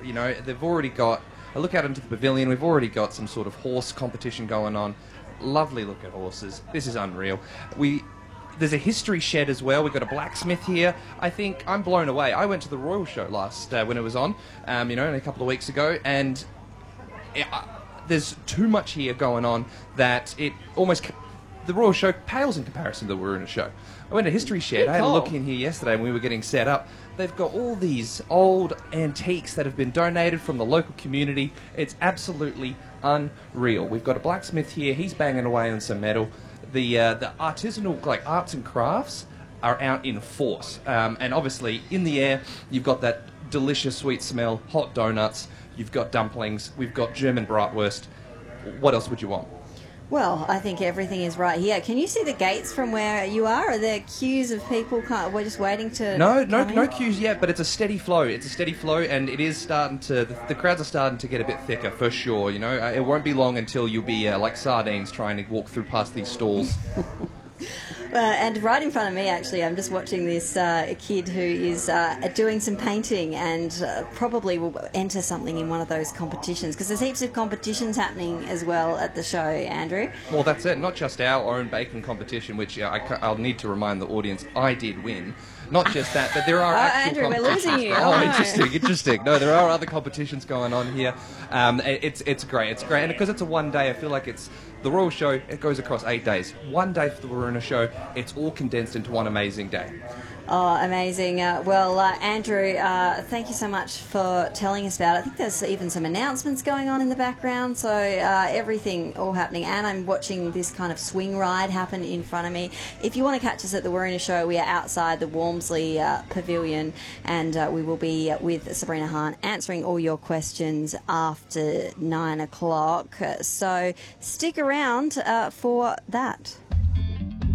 You know, they've already got... I look out into the pavilion, we've already got some sort of horse competition going on. Lovely look at horses. This is unreal. There's a history shed as well. We've got a blacksmith here. I think I'm blown away. I went to the Royal Show last when it was on, you know, a couple of weeks ago, and there's too much here going on that it almost... The Royal Show pales in comparison to the Waruna Show. I went to History Shed. I had a look in here yesterday when we were getting set up. They've got all these old antiques that have been donated from the local community. It's absolutely unreal. We've got a blacksmith here. He's banging away on some metal. The artisanal, like, arts and crafts are out in force. And obviously, in the air, you've got that delicious sweet smell, hot donuts, you've got dumplings, we've got German bratwurst. What else would you want? Well, I think everything is right here. Can you see the gates from where you are? Are there queues of people? We're just waiting to... No queues yet, but it's a steady flow. It's a steady flow, and it is starting to... The crowds are starting to get a bit thicker, for sure, you know. It won't be long until you'll be like sardines trying to walk through past these stalls. And right in front of me, actually, I'm just watching this kid who is doing some painting and probably will enter something in one of those competitions, because there's heaps of competitions happening as well at the show, Andrew. Well, that's it. Not just our own baking competition, which I'll need to remind the audience I did win. Not just that, but there are actual Andrew, we're losing you. Interesting. No, there are other competitions going on here. It's great. It's great. And because it's a one day, I feel like it's... The Royal Show, it goes across 8 days. 1 day for the Waruna Show, it's all condensed into one amazing day. Oh, amazing. Andrew, thank you so much for telling us about it. I think there's even some announcements going on in the background, so everything all happening. And I'm watching this kind of swing ride happen in front of me. If you want to catch us at the Waruna Show, we are outside the Walmsley Pavilion, and we will be with Sabrina Hahn answering all your questions after 9 o'clock. So stick around for that.